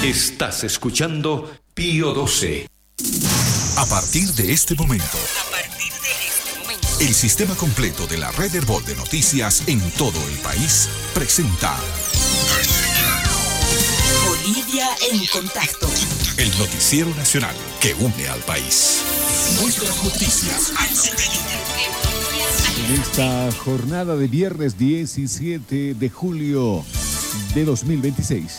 Estás escuchando Pío XII. A partir de este momento, el sistema completo de la red Herbol de noticias en todo el país presenta Bolivia en contacto. El noticiero nacional que une al país. Nuestras noticias. En esta jornada de viernes 17 de julio de 2026.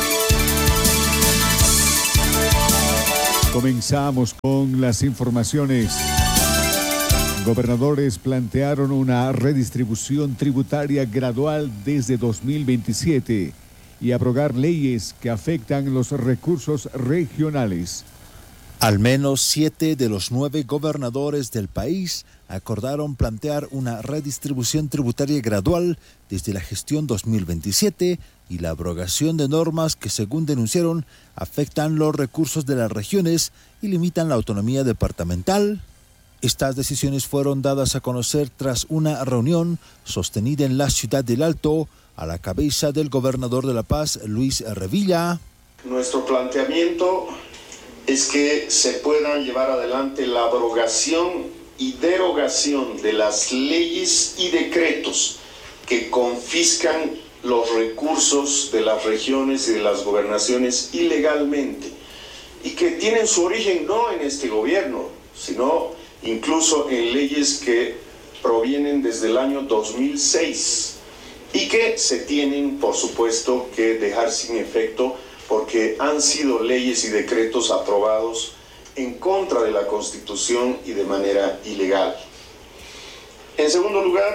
Comenzamos con las informaciones. Gobernadores plantearon una redistribución tributaria gradual desde 2027 y abrogar leyes que afectan los recursos regionales. Al menos 7 de los 9 gobernadores del país acordaron plantear una redistribución tributaria gradual desde la gestión 2027 y la abrogación de normas que, según denunciaron, afectan los recursos de las regiones y limitan la autonomía departamental. Estas decisiones fueron dadas a conocer tras una reunión sostenida en la ciudad del Alto a la cabeza del gobernador de La Paz, Luis Revilla. Nuestro planteamiento es que se puedan llevar adelante la abrogación y derogación de las leyes y decretos que confiscan los recursos de las regiones y de las gobernaciones ilegalmente y que tienen su origen no en este gobierno, sino incluso en leyes que provienen desde el año 2006 y que se tienen, por supuesto, que dejar sin efecto porque han sido leyes y decretos aprobados en contra de la Constitución y de manera ilegal. En segundo lugar,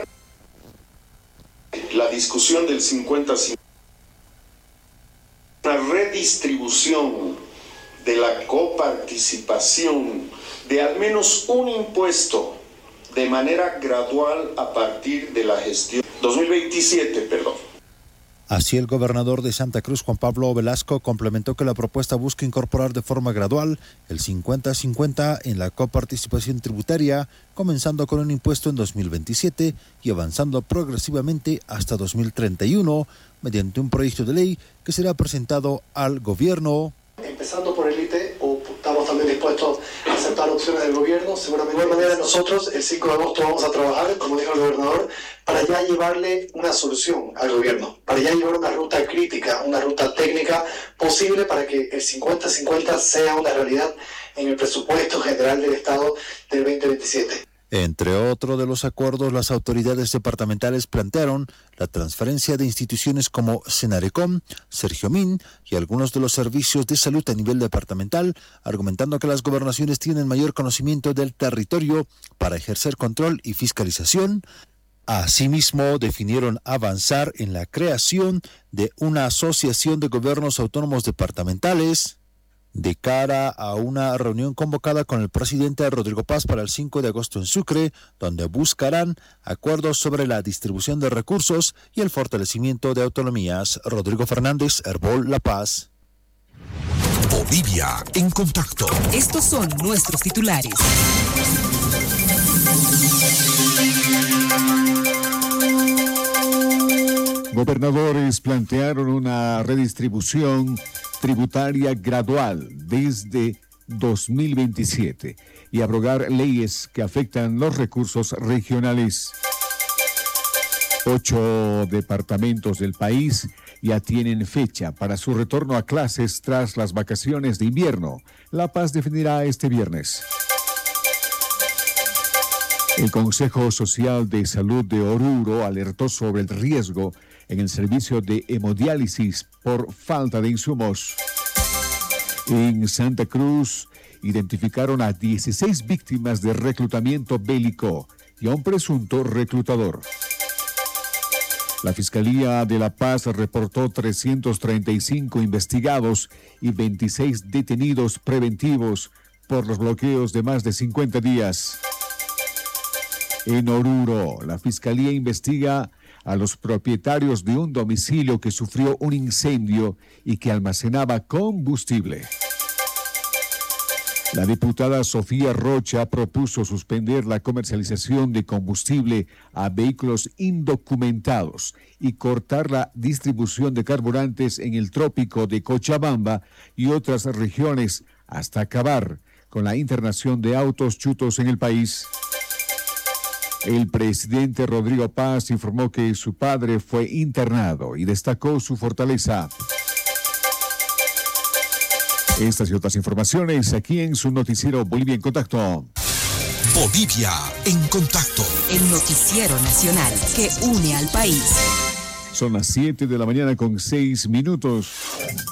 la discusión del 50-50, una redistribución de la coparticipación de al menos un impuesto de manera gradual a partir de la gestión 2027, Así, el gobernador de Santa Cruz, Juan Pablo Velasco, complementó que la propuesta busca incorporar de forma gradual el 50-50 en la coparticipación tributaria, comenzando con un impuesto en 2027 y avanzando progresivamente hasta 2031, mediante un proyecto de ley que será presentado al gobierno. Empezando por el ITE, estamos también dispuestos a aceptar opciones del gobierno. Seguramente de igual manera nosotros el 5 de agosto vamos a trabajar, como dijo el gobernador, para ya llevarle una solución al gobierno, para ya llevar una ruta crítica, una ruta técnica posible para que el 50-50 sea una realidad en el presupuesto general del Estado del 2027. Entre otros de los acuerdos, las autoridades departamentales plantearon la transferencia de instituciones como Senarecom, Sergiomín y algunos de los servicios de salud a nivel departamental, argumentando que las gobernaciones tienen mayor conocimiento del territorio para ejercer control y fiscalización. Asimismo, definieron avanzar en la creación de una asociación de gobiernos autónomos departamentales de cara a una reunión convocada con el presidente Rodrigo Paz para el 5 de agosto en Sucre, donde buscarán acuerdos sobre la distribución de recursos y el fortalecimiento de autonomías. Rodrigo Fernández, Herbol, La Paz. Bolivia en contacto. Estos son nuestros titulares. Gobernadores plantearon una redistribución tributaria gradual desde 2027 y abrogar leyes que afectan los recursos regionales. 8 departamentos del país ya tienen fecha para su retorno a clases tras las vacaciones de invierno. La Paz definirá este viernes. El Consejo Social de Salud de Oruro alertó sobre el riesgo en el servicio de hemodiálisis por falta de insumos. En Santa Cruz identificaron a 16 víctimas de reclutamiento bélico y a un presunto reclutador. La Fiscalía de La Paz reportó 335 investigados y 26 detenidos preventivos por los bloqueos de más de 50 días. En Oruro, la Fiscalía investiga a los propietarios de un domicilio que sufrió un incendio y que almacenaba combustible. La diputada Sofía Rocha propuso suspender la comercialización de combustible a vehículos indocumentados y cortar la distribución de carburantes en el trópico de Cochabamba y otras regiones hasta acabar con la internación de autos chutos en el país. El presidente Rodrigo Paz informó que su padre fue internado y destacó su fortaleza. Estas y otras informaciones aquí en su noticiero Bolivia en Contacto. Bolivia en Contacto. El noticiero nacional que une al país. Son las 7 de la mañana con 6 minutos.